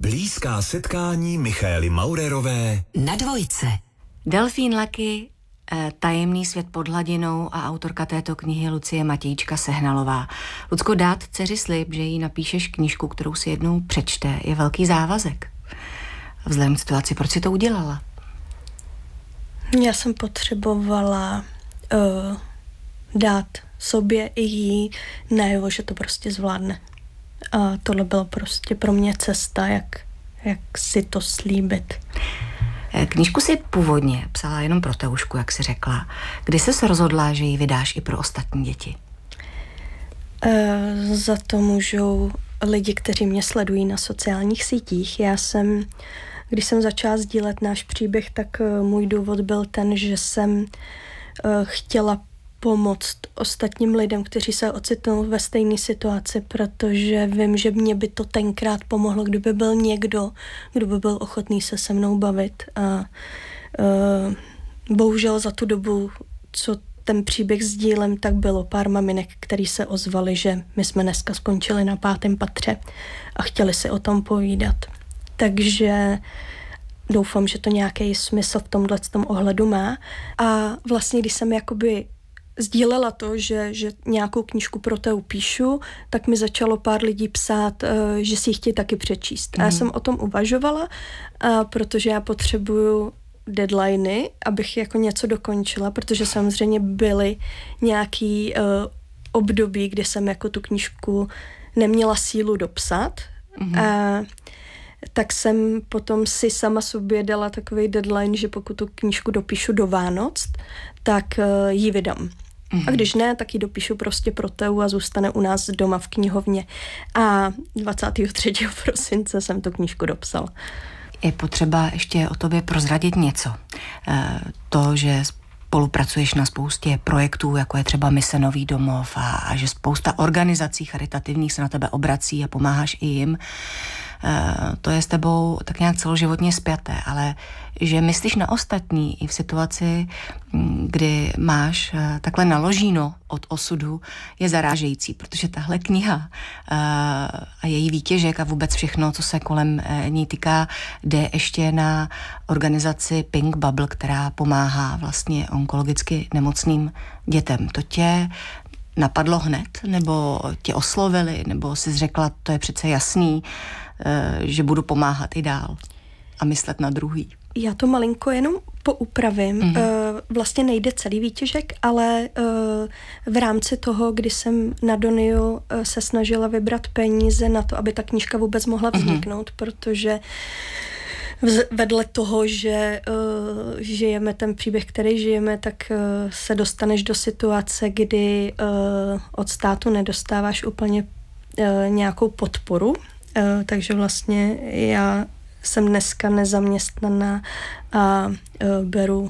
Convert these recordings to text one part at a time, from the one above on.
Blízká setkání Michaely Maurerové na Dvojce. Delfín Lucky, Tajemný svět pod hladinou a autorka této knihy Lucie Matějčka Sehnalová. Lucko, dát dceři slib, že jí napíšeš knížku, kterou si jednou přečte, je velký závazek. Vzhledem k situaci, proč si to udělala? Já jsem potřebovala dát sobě i jí najevo, že to prostě zvládne. A tohle bylo prostě pro mě cesta, jak si to slíbit. Knížku si původně psala jenom pro Teušku, jak jsi řekla. Kdy jsi rozhodla, že ji vydáš i pro ostatní děti? Za to můžou lidi, kteří mě sledují na sociálních sítích. Když jsem začala sdílet náš příběh, tak můj důvod byl ten, že jsem chtěla pomoct ostatním lidem, kteří se ocitnou ve stejné situaci, protože vím, že mě by to tenkrát pomohlo, kdyby byl někdo, kdo by byl ochotný se se mnou bavit. A bohužel za tu dobu, co ten příběh sdílem, tak bylo pár maminek, který se ozvali, že my jsme dneska skončili na 5. patře a chtěli si o tom povídat. Takže doufám, že to nějaký smysl v tomhletom ohledu má. A vlastně, když jsem jakoby sdílela to, že nějakou knížku pro Teu píšu, tak mi začalo pár lidí psát, že si ji chtějí taky přečíst. A já jsem o tom uvažovala, protože já potřebuju deadliny, abych jako něco dokončila, protože samozřejmě byly nějaký období, kdy jsem jako tu knížku neměla sílu dopsat. Tak jsem potom si sama sobě dala takový deadline, že pokud tu knížku dopíšu do Vánoc, tak ji vydám. A když ne, tak ji dopíšu prostě pro Teu a zůstane u nás doma v knihovně. A 23. prosince jsem tu knížku dopsala. Je potřeba ještě o tobě prozradit něco. To, že spolupracuješ na spoustě projektů, jako je třeba Mise Nový domov a že spousta organizací charitativních se na tebe obrací a pomáháš i jim, to je s tebou tak nějak celoživotně spjaté, ale že myslíš na ostatní i v situaci, kdy máš takhle naložíno od osudu, je zarážející, protože tahle kniha a její výtěžek a vůbec všechno, co se kolem ní týká, jde ještě na organizaci Pink Bubble, která pomáhá vlastně onkologicky nemocným dětem. To tě napadlo hned, nebo tě oslovili, nebo jsi řekla, to je přece jasný, že budu pomáhat i dál a myslet na druhý? Já to malinko jenom poupravím. Vlastně nejde celý výtěžek, ale v rámci toho, kdy jsem na Doniu se snažila vybrat peníze na to, aby ta knížka vůbec mohla vzniknout, protože vedle toho, že žijeme ten příběh, který žijeme, tak se dostaneš do situace, kdy od státu nedostáváš úplně nějakou podporu. Takže vlastně já jsem dneska nezaměstnaná a beru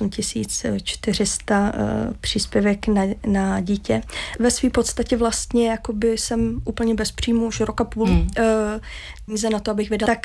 8400 příspěvek na dítě. Ve své podstatě vlastně jakoby jsem úplně bez příjmu už 1,5 roku na to, abych vydala. Tak